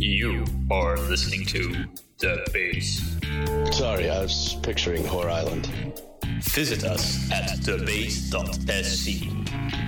You are listening to The Base. Sorry, I was picturing Whore Island. Visit us at thebase.sc.